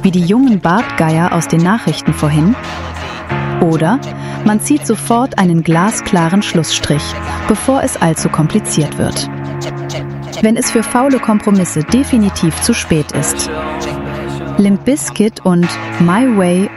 wie die jungen Bartgeier aus den Nachrichten vorhin. Oder man zieht sofort einen glasklaren Schlussstrich, bevor es allzu kompliziert wird. Wenn es für faule Kompromisse definitiv zu spät ist. Limp Bizkit und My Way